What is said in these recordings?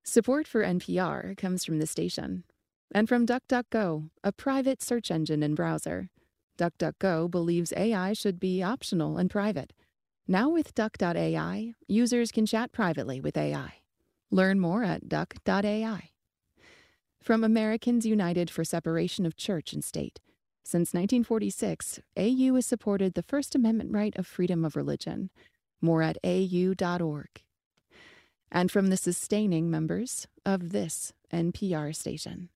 Support for NPR comes from the station and from DuckDuckGo, a private search engine and browser. DuckDuckGo believes AI should be optional and private. Now with Duck.ai, users can chat privately with AI. Learn more at Duck.ai. From Americans United for Separation of Church and State. Since 1946, AU has supported the First Amendment right of freedom of religion. More at au.org. And from the sustaining members of this NPR station.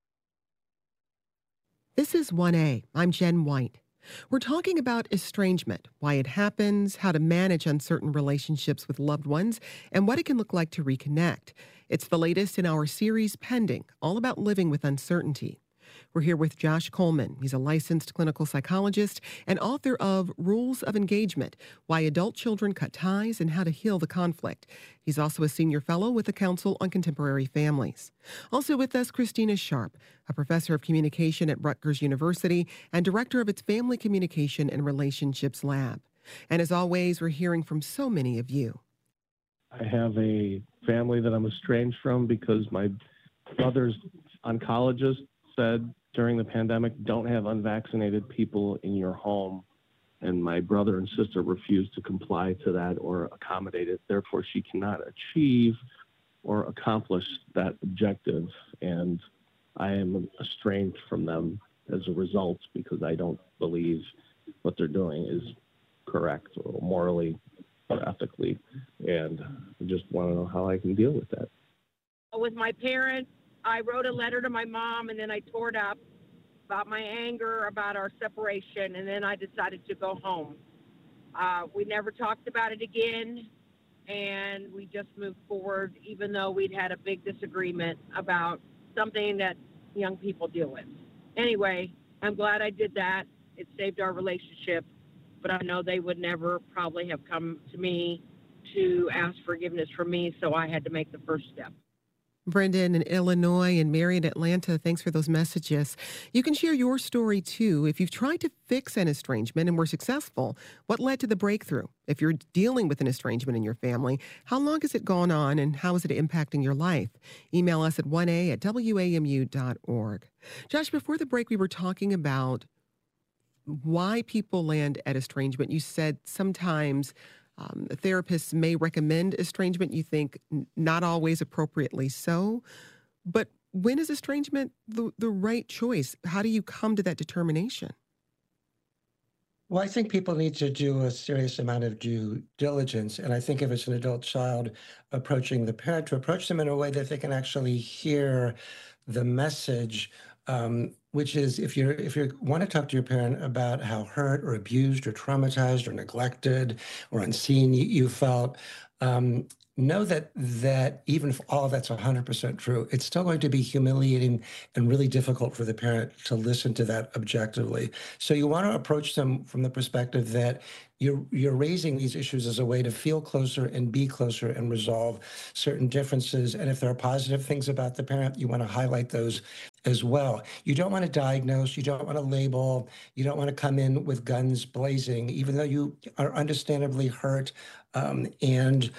This is 1A. I'm Jen White. We're talking about estrangement, why it happens, how to manage uncertain relationships with loved ones, and what it can look like to reconnect. It's the latest in our series, Pending, all about living with uncertainty. We're here with Josh Coleman. He's a licensed clinical psychologist and author of Rules of Engagement, Why Adult Children Cut Ties and How to Heal the Conflict. He's also a senior fellow with the Council on Contemporary Families. Also with us, Christina Sharp, a professor of communication at Rutgers University and director of its Family Communication and Relationships Lab. And as always, we're hearing from so many of you. I have a family that I'm estranged from because my brother's oncologist said during the pandemic, don't have unvaccinated people in your home. And my brother and sister refused to comply to that or accommodate it. Therefore, she cannot achieve or accomplish that objective. And I am estranged from them as a result because I don't believe what they're doing is correct or morally or ethically. And I just want to know how I can deal with that. With my parents, I wrote a letter to my mom, and then I tore it up about my anger about our separation, and then I decided to go home. We never talked about it again, and we just moved forward, even though we'd had a big disagreement about something that young people deal with. Anyway, I'm glad I did that. It saved our relationship, but I know they would never probably have come to me to ask forgiveness from me, so I had to make the first step. Brendan in Illinois and Mary in Atlanta, thanks for those messages. You can share your story, too. If you've tried to fix an estrangement and were successful, what led to the breakthrough? If you're dealing with an estrangement in your family, how long has it gone on and how is it impacting your life? Email us at 1a@wamu.org. Josh, before the break, we were talking about why people land at estrangement. You said sometimes therapists may recommend estrangement. You think not always appropriately so. But when is estrangement the right choice? How do you come to that determination? Well, I think people need to do a serious amount of due diligence. And I think if it's an adult child approaching the parent, to approach them in a way that they can actually hear the message, which is if you want to talk to your parent about how hurt or abused or traumatized or neglected or unseen you felt, know that even if all of that's 100% true, it's still going to be humiliating and really difficult for the parent to listen to that objectively. So you want to approach them from the perspective that you're raising these issues as a way to feel closer and be closer and resolve certain differences. And if there are positive things about the parent, you want to highlight those as well. You don't want to diagnose, you don't want to label, you don't want to come in with guns blazing, even though you are understandably hurt and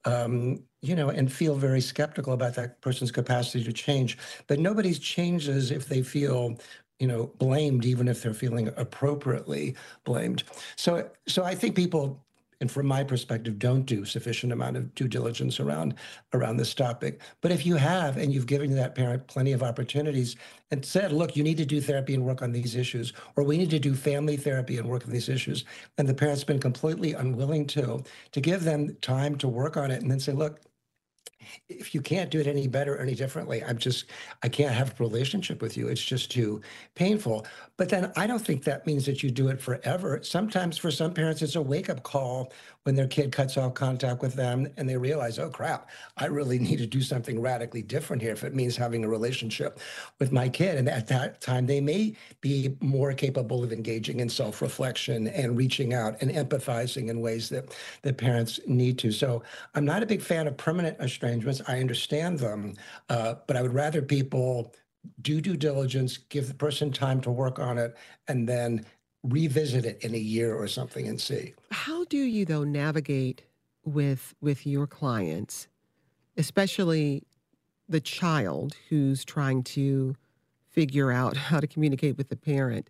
feel very skeptical about that person's capacity to change. But nobody changes if they feel blamed, even if they're feeling appropriately blamed. So I think people, and from my perspective, don't do sufficient amount of due diligence around this topic. But if you have, and you've given that parent plenty of opportunities and said, look, you need to do therapy and work on these issues, or we need to do family therapy and work on these issues, and the parent's been completely unwilling to give them time to work on it and then say, look, if you can't do it any better, any differently, I can't have a relationship with you. It's just too painful. But then I don't think that means that you do it forever. Sometimes for some parents, it's a wake-up call when their kid cuts off contact with them and they realize, oh crap, I really need to do something radically different here if it means having a relationship with my kid. And at that time, they may be more capable of engaging in self-reflection and reaching out and empathizing in ways that the parents need to. So I'm not a big fan of permanent estrangements. I understand them, but I would rather people do due diligence, give the person time to work on it, and then revisit it in a year or something and see. How do you, though, navigate with your clients, especially the child who's trying to figure out how to communicate with the parent,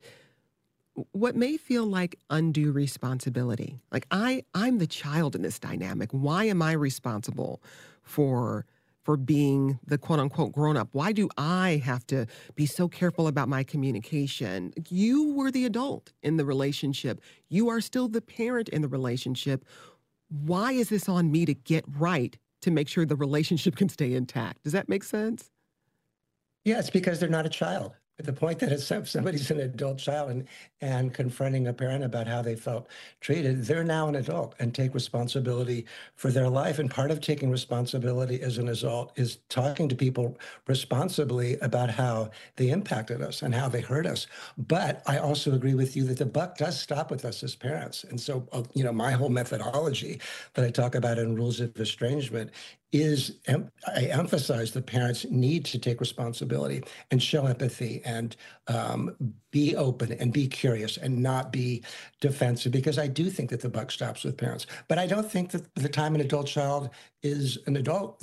what may feel like undue responsibility. Like I'm the child in this dynamic. Why am I responsible for being the quote unquote grown up? Why do I have to be so careful about my communication? You were the adult in the relationship. You are still the parent in the relationship. Why is this on me to get right to make sure the relationship can stay intact? Does that make sense? Yeah, it's because they're not a child. At the point that if somebody's an adult child and confronting a parent about how they felt treated, they're now an adult and take responsibility for their life. And part of taking responsibility as an adult is talking to people responsibly about how they impacted us and how they hurt us. But I also agree with you that the buck does stop with us as parents. And so, my whole methodology that I talk about in Rules of Estrangement is I emphasize the parents need to take responsibility and show empathy and be open and be curious and not be defensive, because I do think that the buck stops with parents. But I don't think that the time an adult child is an adult,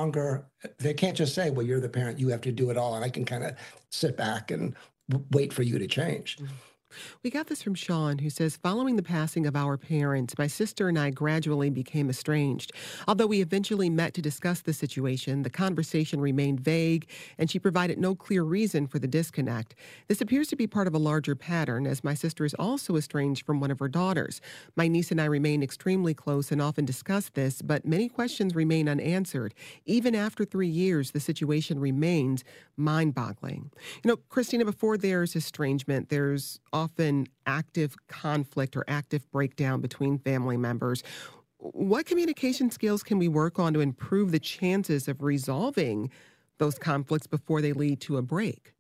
they can't just say, well, you're the parent, you have to do it all, and I can kind of sit back and wait for you to change. Mm-hmm. We got this from Sean, who says, following the passing of our parents, my sister and I gradually became estranged. Although we eventually met to discuss the situation, the conversation remained vague, and she provided no clear reason for the disconnect. This appears to be part of a larger pattern, as my sister is also estranged from one of her daughters. My niece and I remain extremely close and often discuss this, but many questions remain unanswered. Even after 3 years, the situation remains mind-boggling. Christina, before there's estrangement, there's often active conflict or active breakdown between family members. What communication skills can we work on to improve the chances of resolving those conflicts before they lead to a break?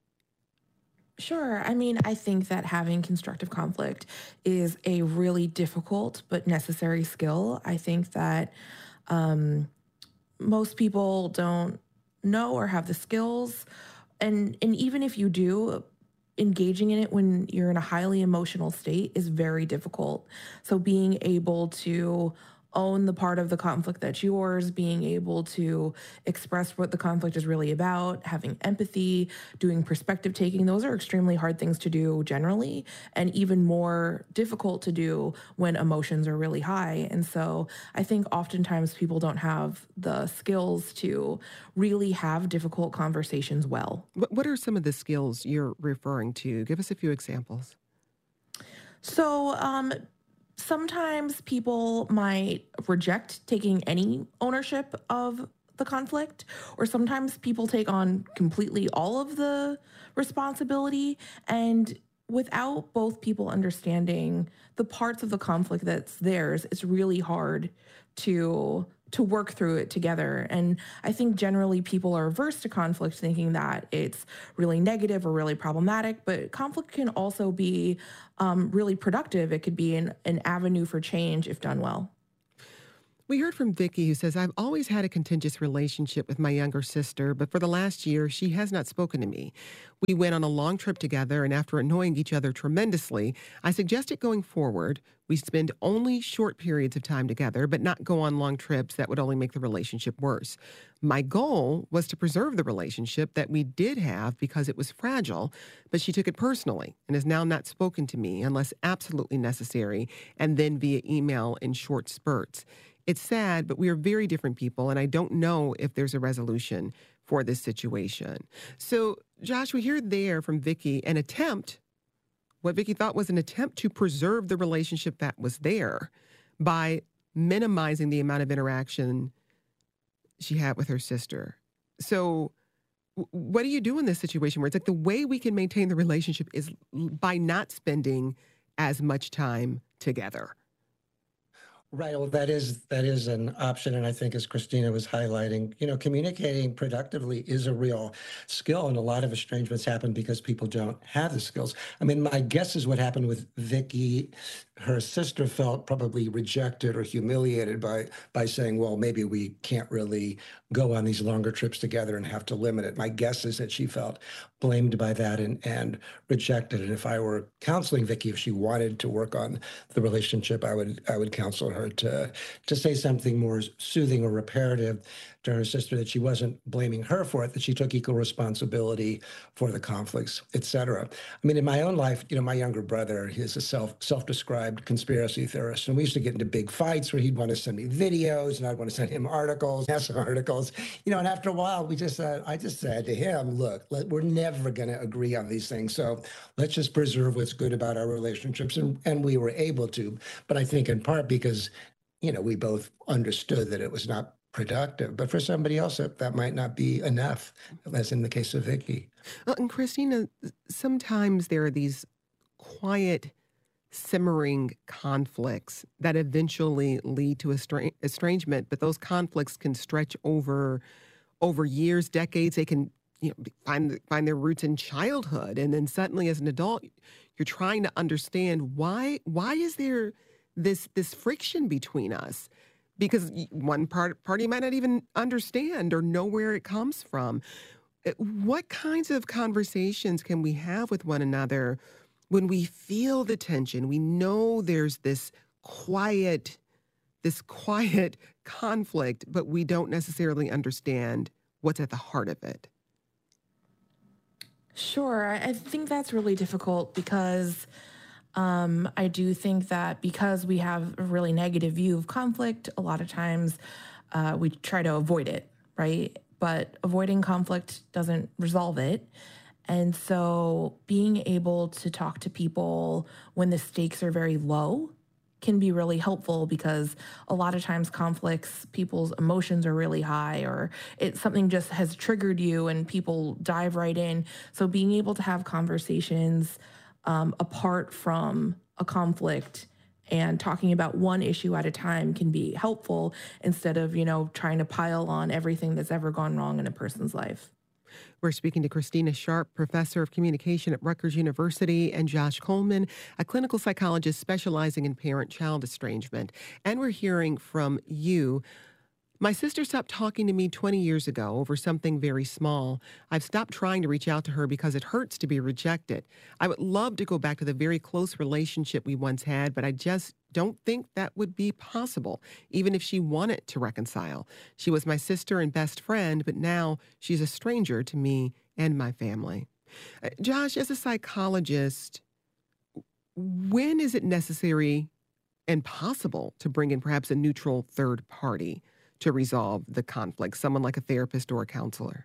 Sure. I think that having constructive conflict is a really difficult but necessary skill. I think that most people don't know or have the skills. And even if you do, engaging in it when you're in a highly emotional state is very difficult. So being able to own the part of the conflict that's yours, being able to express what the conflict is really about, having empathy, doing perspective taking, those are extremely hard things to do generally, and even more difficult to do when emotions are really high. And so I think oftentimes people don't have the skills to really have difficult conversations well. What are some of the skills you're referring to? Give us a few examples. So, sometimes people might reject taking any ownership of the conflict, or sometimes people take on completely all of the responsibility. And without both people understanding the parts of the conflict that's theirs, it's really hard to work through it together. And I think generally people are averse to conflict, thinking that it's really negative or really problematic, but conflict can also be really productive. It could be an avenue for change if done well. We heard from Vicky, who says, I've always had a contentious relationship with my younger sister, but for the last year, she has not spoken to me. We went on a long trip together, and after annoying each other tremendously, I suggested going forward, we spend only short periods of time together, but not go on long trips that would only make the relationship worse. My goal was to preserve the relationship that we did have because it was fragile, but she took it personally and has now not spoken to me unless absolutely necessary, and then via email in short spurts. It's sad, but we are very different people, and I don't know if there's a resolution for this situation. So, Josh, we hear there from Vicky what Vicky thought was an attempt to preserve the relationship that was there by minimizing the amount of interaction she had with her sister. So what do you do in this situation where it's like the way we can maintain the relationship is by not spending as much time together? Right. Well, that is an option. And I think, as Christina was highlighting, communicating productively is a real skill. And a lot of estrangements happen because people don't have the skills. My guess is what happened with Vicky, her sister felt probably rejected or humiliated by saying, well, maybe we can't really go on these longer trips together and have to limit it. My guess is that she felt blamed by that and rejected. And if I were counseling Vicky, if she wanted to work on the relationship, I would counsel her to say something more soothing or reparative to her sister, that she wasn't blaming her for it, that she took equal responsibility for the conflicts, et cetera. I mean, in my own life, my younger brother, he's a self-described conspiracy theorist, and we used to get into big fights where he'd want to send me videos and I'd want to send him articles, NASA articles, and after a while, I just said to him, look, we're never going to agree on these things, so let's just preserve what's good about our relationships, and we were able to, but I think in part because, we both understood that it was not productive, but for somebody else that might not be enough, as in the case of Vicky. And Christina, sometimes there are these quiet, simmering conflicts that eventually lead to estrangement, but those conflicts can stretch over years, decades. They can find their roots in childhood, and then suddenly as an adult, you're trying to understand why is there this friction between us? Because one party might not even understand or know where it comes from. What kinds of conversations can we have with one another when we feel the tension? We know there's this quiet conflict, but we don't necessarily understand what's at the heart of it. Sure. I think that's really difficult because I do think that because we have a really negative view of conflict, a lot of times we try to avoid it, right? But avoiding conflict doesn't resolve it. And so being able to talk to people when the stakes are very low can be really helpful, because a lot of times conflicts, people's emotions are really high, or something just has triggered you and people dive right in. So being able to have conversations apart from a conflict and talking about one issue at a time can be helpful, instead of, trying to pile on everything that's ever gone wrong in a person's life. We're speaking to Christina Sharp, professor of communication at Rutgers University, and Josh Coleman, a clinical psychologist specializing in parent-child estrangement. And we're hearing from you. My sister stopped talking to me 20 years ago over something very small. I've stopped trying to reach out to her because it hurts to be rejected. I would love to go back to the very close relationship we once had, but I just don't think that would be possible, even if she wanted to reconcile. She was my sister and best friend, but now she's a stranger to me and my family. Josh, as a psychologist, when is it necessary and possible to bring in perhaps a neutral third party to resolve the conflict, someone like a therapist or a counselor?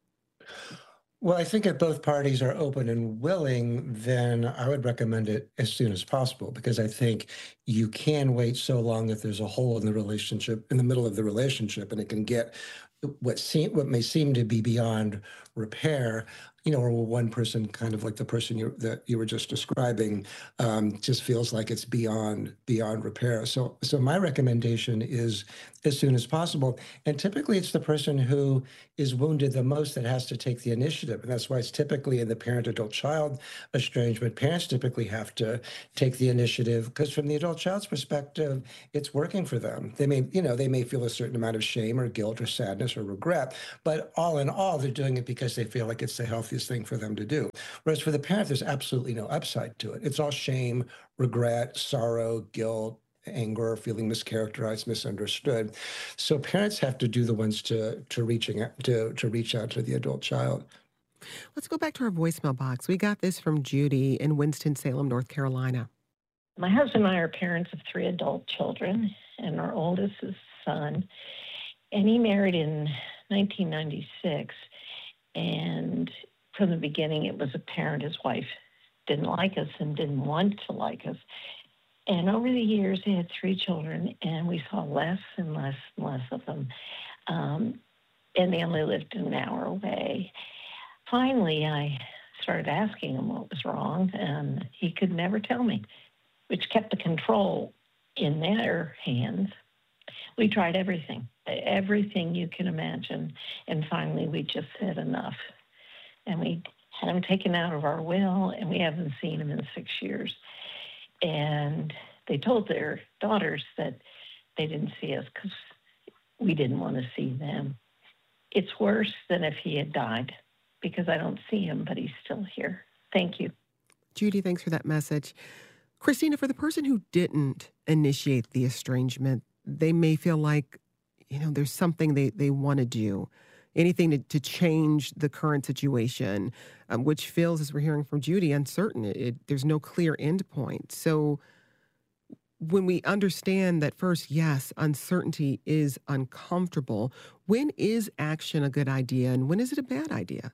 Well, I think if both parties are open and willing, then I would recommend it as soon as possible, because I think you can wait so long that there's a hole in the relationship, in the middle of the relationship, and it can get what may seem to be beyond repair, or one person, kind of like the person that you were just describing, just feels like it's beyond repair. So my recommendation is as soon as possible. And typically it's the person who is wounded the most that has to take the initiative. And that's why it's typically in the parent-adult-child estrangement, parents typically have to take the initiative, because from the adult child's perspective, it's working for them. They may feel a certain amount of shame or guilt or sadness or regret, but all in all, they're doing it because they feel like it's the healthiest thing for them to do. Whereas for the parent, there's absolutely no upside to it. It's all shame, regret, sorrow, guilt, anger, feeling mischaracterized, misunderstood. So parents have to do the ones to reach out to the adult child. Let's go back to our voicemail box. We got this from Judy in Winston-Salem, North Carolina. My husband and I are parents of 3 adult children, and our oldest is a son. And he married in 1996. And from the beginning, it was apparent his wife didn't like us and didn't want to like us. And over the years, they had 3 children, and we saw less and less and less of them. And they only lived an hour away. Finally, I started asking him what was wrong, and he could never tell me, which kept the control in their hands. We tried everything you can imagine, and finally we just said enough. And we had him taken out of our will, and we haven't seen him in 6 years. And they told their daughters that they didn't see us because we didn't want to see them. It's worse than if he had died because I don't see him, but he's still here. Thank you. Judy, thanks for that message. Christina, for the person who didn't initiate the estrangement, they may feel like, there's something they want to do, anything to change the current situation, which feels, as we're hearing from Judy, uncertain. There's no clear end point. So when we understand that first, yes, uncertainty is uncomfortable, when is action a good idea and when is it a bad idea?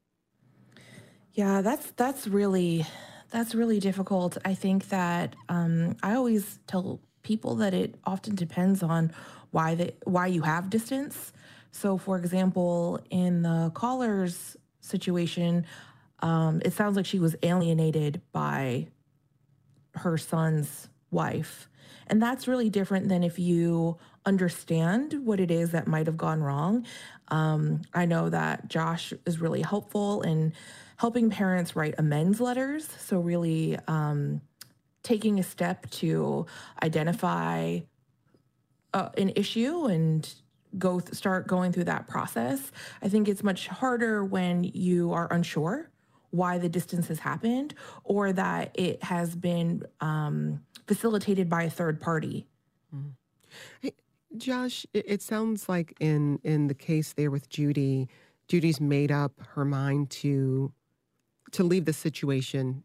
Yeah, that's really difficult. I think that I always tell people that it often depends on why you have distance. So, for example, in the caller's situation, it sounds like she was alienated by her son's wife. And that's really different than if you understand what it is that might have gone wrong. I know that Josh is really helpful in helping parents write amends letters. So really taking a step to identify an issue and start going through that process. I think it's much harder when you are unsure why the distance has happened or that it has been facilitated by a third party. Mm-hmm. Hey, Josh, it sounds like in the case there with Judy, Judy's made up her mind to leave the situation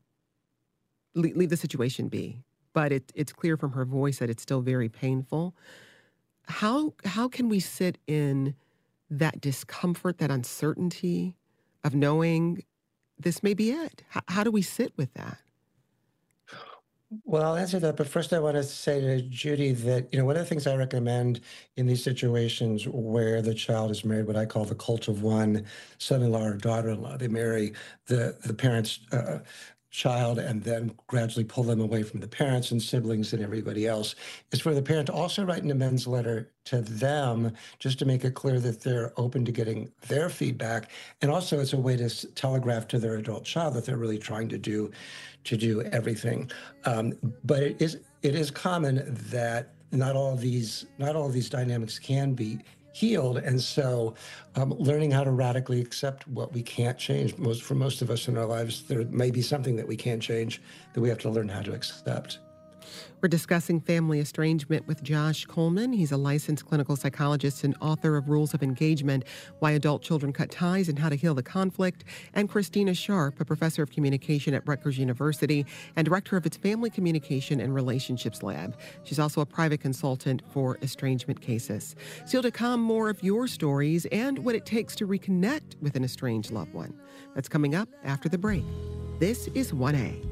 be. But it's clear from her voice that it's still very painful. How can we sit in that discomfort, that uncertainty of knowing this may be it? How do we sit with that? Well, I'll answer that, but first I want to say to Judy that, one of the things I recommend in these situations where the child is married, what I call the cult of one, son-in-law or daughter-in-law, they marry the parents' child and then gradually pull them away from the parents and siblings and everybody else, is for the parent to also write an amends letter to them just to make it clear that they're open to getting their feedback. And also it's a way to telegraph to their adult child that they're really trying to do everything. But it is common that not all of these dynamics can be healed. And so learning how to radically accept what we can't change. For most of us in our lives, there may be something that we can't change that we have to learn how to accept. We're discussing family estrangement with Josh Coleman. He's a licensed clinical psychologist and author of Rules of Engagement, Why Adult Children Cut Ties and How to Heal the Conflict, and Christina Sharp, a professor of communication at Rutgers University and director of its Family Communication and Relationships Lab. She's also a private consultant for estrangement cases. Still to come, more of your stories and what it takes to reconnect with an estranged loved one. That's coming up after the break. This is 1A.